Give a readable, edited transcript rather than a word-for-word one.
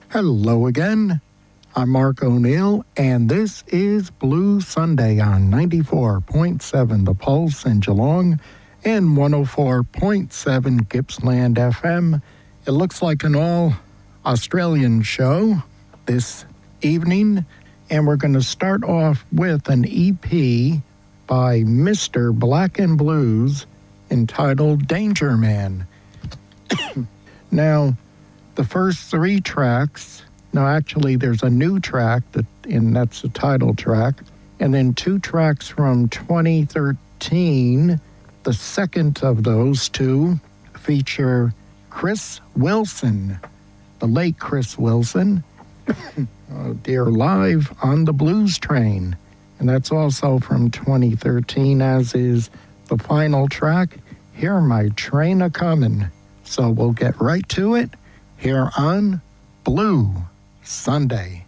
Hello again. I'm Mark O'Neill, and this is Blue Sunday on 94.7 The Pulse in Geelong and 104.7 Gippsland FM. It looks like an all-Australian show this evening, and we're going to start off with an EP by Mr. Black and Blues entitled Danger Man. Now, the first three tracks, actually there's a new track, and that's the title track, and then two tracks from 2013. The second of those two feature Chris Wilson, the late Chris Wilson, live on the Blues Train. And that's also from 2013, as is the final track, Hear My Train A-Comin'. So we'll get right to it here on Blue Sunday.